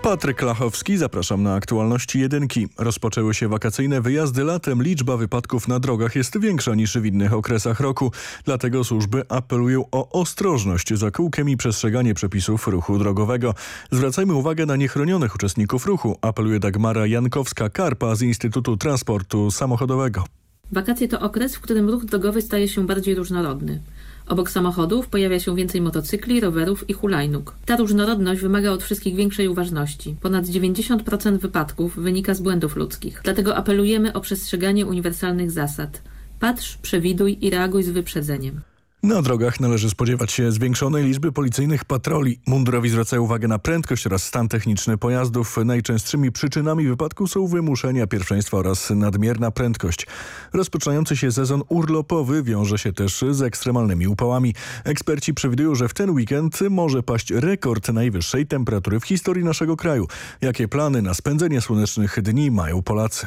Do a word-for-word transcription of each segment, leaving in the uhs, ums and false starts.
Patryk Lachowski, zapraszam na aktualności jedynki. Rozpoczęły się wakacyjne wyjazdy latem. Liczba wypadków na drogach jest większa niż w innych okresach roku. Dlatego służby apelują o ostrożność za kółkiem i przestrzeganie przepisów ruchu drogowego. Zwracajmy uwagę na niechronionych uczestników ruchu, apeluje Dagmara Jankowska-Karpa z Instytutu Transportu Samochodowego. Wakacje to okres, w którym ruch drogowy staje się bardziej różnorodny. Obok samochodów pojawia się więcej motocykli, rowerów i hulajnóg. Ta różnorodność wymaga od wszystkich większej uważności. Ponad dziewięćdziesiąt procent wypadków wynika z błędów ludzkich. Dlatego apelujemy o przestrzeganie uniwersalnych zasad. Patrz, przewiduj i reaguj z wyprzedzeniem. Na drogach należy spodziewać się zwiększonej liczby policyjnych patroli. Mundurowi zwracają uwagę na prędkość oraz stan techniczny pojazdów. Najczęstszymi przyczynami wypadku są wymuszenia pierwszeństwa oraz nadmierna prędkość. Rozpoczynający się sezon urlopowy wiąże się też z ekstremalnymi upałami. Eksperci przewidują, że w ten weekend może paść rekord najwyższej temperatury w historii naszego kraju. Jakie plany na spędzenie słonecznych dni mają Polacy?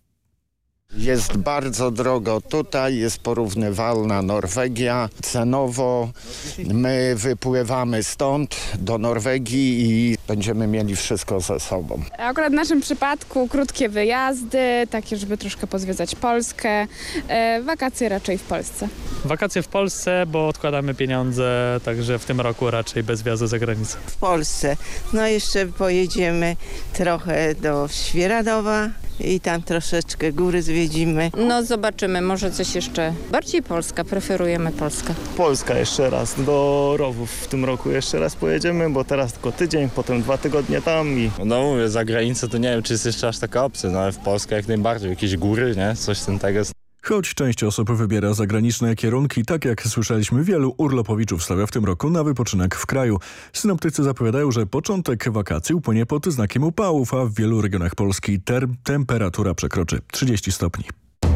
Jest bardzo drogo tutaj, jest porównywalna Norwegia. Cenowo my wypływamy stąd do Norwegii i będziemy mieli wszystko ze sobą. Akurat w naszym przypadku krótkie wyjazdy, takie żeby troszkę pozwiedzać Polskę. Wakacje raczej w Polsce. Wakacje w Polsce, bo odkładamy pieniądze, także w tym roku raczej bez wjazdu za granicę. W Polsce. No jeszcze pojedziemy trochę do Świeradowa i tam troszeczkę góry zwiedzimy. No zobaczymy, może coś jeszcze. Bardziej Polska, preferujemy Polskę. Polska jeszcze raz, do Rowów w tym roku jeszcze raz pojedziemy, bo teraz tylko tydzień, potem dwa tygodnie tam i... No mówię, za granicę to nie wiem, czy jest jeszcze aż taka opcja, no ale w Polsce jak najbardziej, jakieś góry, nie? Coś z tym tego. Choć część osób wybiera zagraniczne kierunki, tak jak słyszeliśmy, wielu urlopowiczów stawia w tym roku na wypoczynek w kraju. Synoptycy zapowiadają, że początek wakacji upłynie pod znakiem upałów, a w wielu regionach Polski ter- temperatura przekroczy trzydzieści stopni.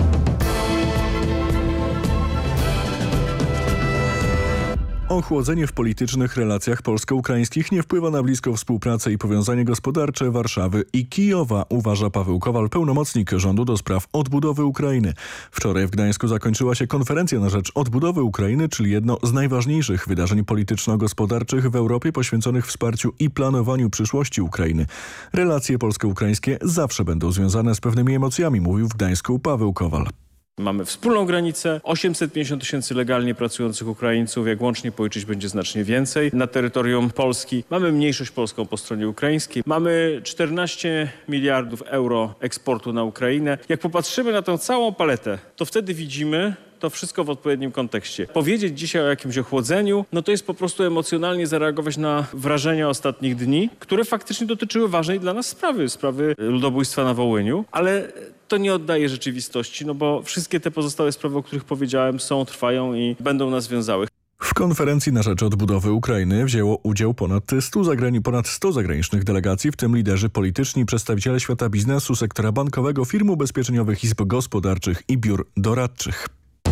Ochłodzenie w politycznych relacjach polsko-ukraińskich nie wpływa na bliską współpracę i powiązanie gospodarcze Warszawy i Kijowa, uważa Paweł Kowal, pełnomocnik rządu do spraw odbudowy Ukrainy. Wczoraj w Gdańsku zakończyła się konferencja na rzecz odbudowy Ukrainy, czyli jedno z najważniejszych wydarzeń polityczno-gospodarczych w Europie poświęconych wsparciu i planowaniu przyszłości Ukrainy. Relacje polsko-ukraińskie zawsze będą związane z pewnymi emocjami, mówił w Gdańsku Paweł Kowal. Mamy wspólną granicę, osiemset pięćdziesiąt tysięcy legalnie pracujących Ukraińców, jak łącznie policzyć będzie znacznie więcej. Na terytorium Polski mamy mniejszość polską po stronie ukraińskiej. Mamy czternaście miliardów euro eksportu na Ukrainę. Jak popatrzymy na tę całą paletę, to wtedy widzimy to wszystko w odpowiednim kontekście. Powiedzieć dzisiaj o jakimś ochłodzeniu, no to jest po prostu emocjonalnie zareagować na wrażenia ostatnich dni, które faktycznie dotyczyły ważnej dla nas sprawy, sprawy ludobójstwa na Wołyniu, ale to nie oddaje rzeczywistości, no bo wszystkie te pozostałe sprawy, o których powiedziałem, są, trwają i będą nas wiązały. W konferencji na rzecz odbudowy Ukrainy wzięło udział ponad sto, zagrani- ponad sto zagranicznych delegacji, w tym liderzy polityczni, przedstawiciele świata biznesu, sektora bankowego, firm ubezpieczeniowych, izb gospodarczych i biur doradczych.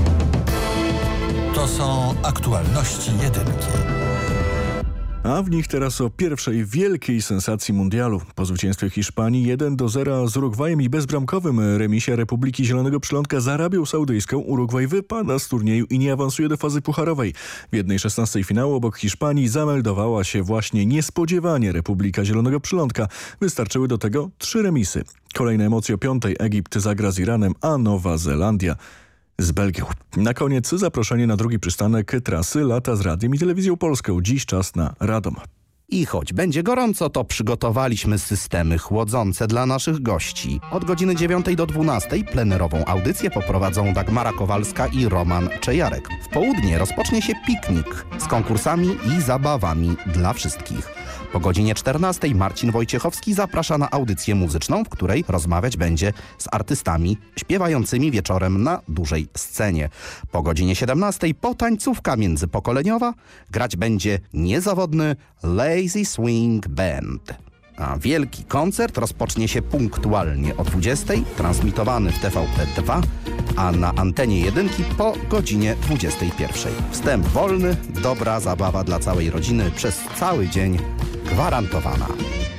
To są aktualności jedynki. A w nich teraz o pierwszej wielkiej sensacji mundialu. Po zwycięstwie Hiszpanii jeden do zera z Urugwajem i bezbramkowym remisie Republiki Zielonego Przylądka z Arabią Saudyjską Urugwaj wypada z turnieju i nie awansuje do fazy pucharowej. W jednej szesnastej finału obok Hiszpanii zameldowała się właśnie niespodziewanie Republika Zielonego Przylądka. Wystarczyły do tego trzy remisy. Kolejne emocje o piątej. Egipt zagra z Iranem, a Nowa Zelandia z Belgią. Na koniec zaproszenie na drugi przystanek trasy Lata z Radiem i Telewizją Polską. Dziś czas na Radom. I choć będzie gorąco, to przygotowaliśmy systemy chłodzące dla naszych gości. Od godziny dziewiątej do dwunastej plenerową audycję poprowadzą Dagmara Kowalska i Roman Czejarek. W południe rozpocznie się piknik z konkursami i zabawami dla wszystkich. Po godzinie czternastej Marcin Wojciechowski zaprasza na audycję muzyczną, w której rozmawiać będzie z artystami śpiewającymi wieczorem na dużej scenie. Po godzinie siedemnastej potańcówka międzypokoleniowa. Grać będzie niezawodny Lazy Swing Band. A wielki koncert rozpocznie się punktualnie o dwudziestej, transmitowany w T V P dwa, a na antenie jedynki po godzinie dwudziestej pierwszej. Wstęp wolny, dobra zabawa dla całej rodziny przez cały dzień gwarantowana.